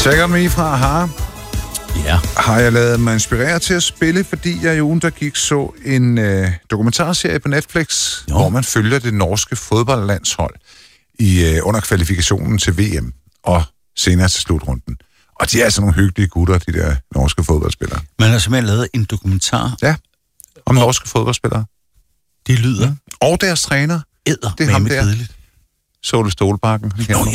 Take On Me fra Aha. Ja. Har jeg lavet mig inspirere til at spille, fordi jeg i ugen, der gik, så en dokumentarserie på Netflix, hvor man følger det norske fodboldlandshold under kvalifikationen til VM og senere til slutrunden. Og de er altså nogle hyggelige gutter, de der norske fodboldspillere. Man har simpelthen lavet en dokumentar. Ja, om norske fodboldspillere. Det lyder. Ja. Og deres træner. Det er ham der. Kedeligt. Sole Stålbakken.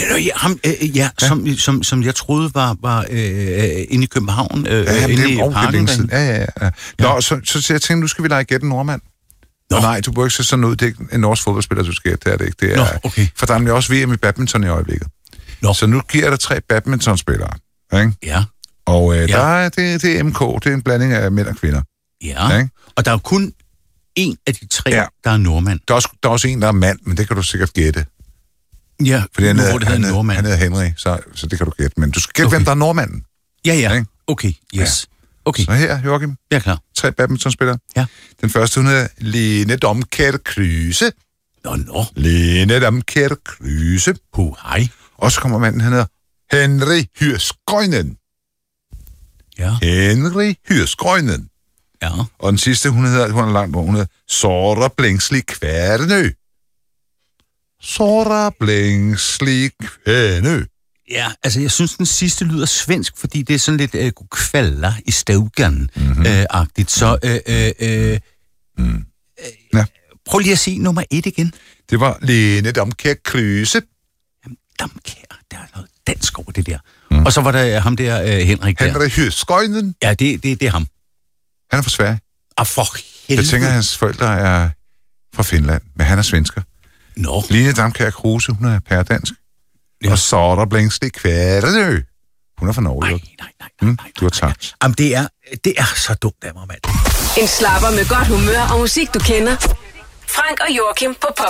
Som jeg troede var inde i København, inde i parken. Ja. Nå, så jeg tænkte, nu skal vi lege gætte en nordmand. Nej, du burde ikke se sådan ud. Det er ikke en norsk fodboldspiller, du skal gætte. Det er det ikke. Det er, okay. For der er også VM i badminton i øjeblikket. Så nu giver der 3 badmintonspillere. Ikke? Ja. Og det er MK. Det er en blanding af mænd og kvinder. Ja. Ikke? Og der er jo kun en af de 3, der er nordmand. Der er også en, der er mand, men det kan du sikkert gætte. Ja, fordi han hedder Henry, så det kan du gætte. Men du skal gætte, hvem der er nordmanden. Ja. Ikke? Okay, yes. Okay. Så her, Joachim. Jeg er klar. 3 badmintonspillere. Ja. Den første, hun hedder Lene Domkjær Kryse. Nå. Lene Domkjær Kryse. Hej. Og så kommer manden, han hedder Henry Hyrsgrøjnen. Ja. Henry Hyrsgrøjnen. Ja. Og den sidste, hun er langt på, hun hedder Sora Blængsli Kværnø. Sora Blængsli Kværnø. Ja, altså jeg synes, den sidste lyder svensk, fordi det er sådan lidt kvalder i støvgan-agtigt. Så prøv lige at sige nummer 1 igen. Det var Lene Domkjær Kryse. Jamen, Domkjær, der er noget dansk over det der. Og så var der ham der, Henrik der. Henrik Hyrsgrøjnen. Ja, det er ham. Han er fra Sverige. For helvede. Jeg tænker, at hans forældre er fra Finland, men han er svensker. Nå. Line Damkjær Kruse, hun er pæredansk. Ja. Og så er der Blængsli Kværnø. Hun er fra Norge. Nej. Du har tabt. Jamen, det er så dumt af mig, mand. En slapper med godt humør og musik, du kender. Frank og Joachim på